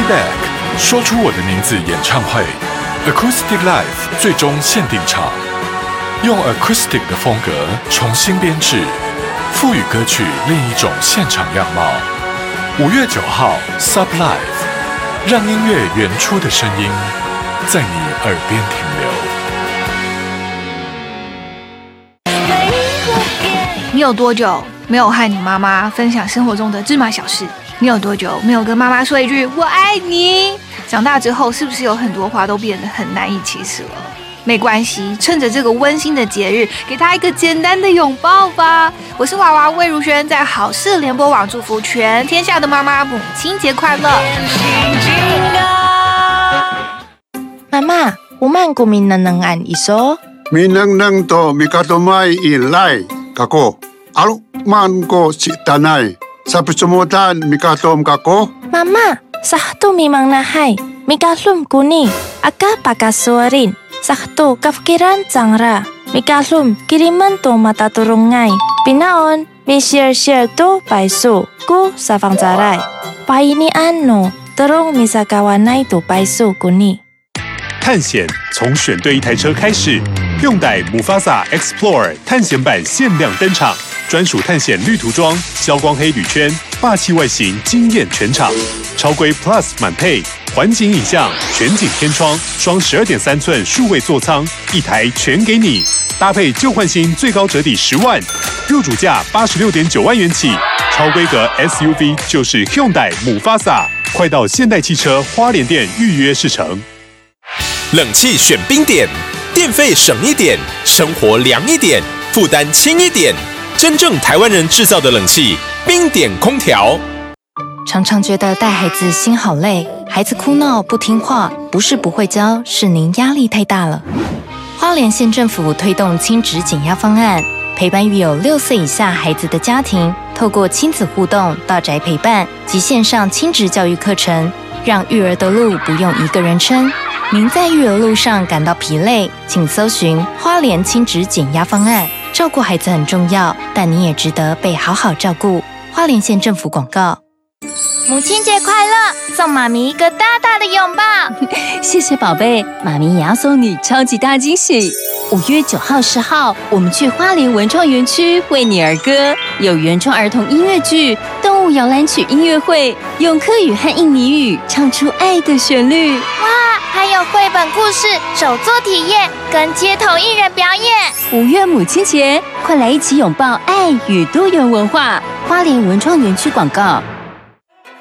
Back 说出我的名字演唱会 Acoustic Live 最终限定场，用 Acoustic 的风格重新编制，赋予歌曲另一种现场样貌。5月9号 Sub Live， 让音乐原初的声音在你耳边停留。你有多久没有和你妈妈分享生活中的芝麻小事？你有多久没有跟妈妈说一句我爱你？长大之后是不是有很多话都变得很难以启齿了？没关系，趁着这个温馨的节日，给她一个简单的拥抱吧。我是娃娃魏如萱，在好事联播网祝福全天下的妈妈母亲节快乐。 妈妈，uman ko minanangan iso? Minang to mikatumay ilay kako. Aluman ko si tanay. Sa pusumutan mikatom kako. Mama, sahto mimang nahay. Mikaslum kuni. Aka pakasuarin. Sahto kafkiran changra. Mikaslum kiriman to mataturungay. Pinaon, mi share to paiso. Ko sa pangzaray. Painian no. Terong misakawanay to paiso kuni. 探险从选对一台车开始，用代 Mufasa Explorer 探险版限量登场，专属探险绿涂装、消光黑铝圈，霸气外形惊艳全场。超规 Plus 满配，环景影像、全景天窗、双12.3寸数位座舱，一台全给你，搭配旧换新最高折抵10万，入主价86.9万元起。超规格 SUV 就是 Hyundai Mufasa， 快到现代汽车花莲店预约试乘。 冷气选冰点，电费省一点，生活凉一点，负担轻一点。真正台湾人制造的冷气，冰点空调。 常常觉得带孩子心好累，孩子哭闹不听话，不是不会教，是您压力太大了。花莲县政府推动亲职减压方案，陪伴育有6岁以下孩子的家庭，透过亲子互动、到宅陪伴及线上亲职教育课程，让育儿的路不用一个人撑。您在育儿路上感到疲累，请搜寻花莲亲职减压方案。照顾孩子很重要，但你也值得被好好照顾。花莲县政府广告。 母亲节快乐！送妈咪一个大大的拥抱。 谢谢宝贝，妈咪也要送你超级大惊喜。5月9号、10号，我们去花莲文创园区为你儿歌，有原创儿童音乐剧、动物摇篮曲音乐会，用客语和印尼语唱出爱的旋律。 哇，还有绘本故事、手作体验跟街头艺人表演。 5月母亲节，快来一起拥抱爱与多元文化。花莲文创园区广告。